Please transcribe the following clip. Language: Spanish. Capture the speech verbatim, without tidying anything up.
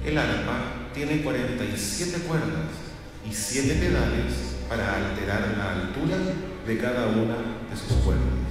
El arpa tiene cuarenta y siete cuerdas y siete pedales para alterar la altura de cada una de sus cuerdas.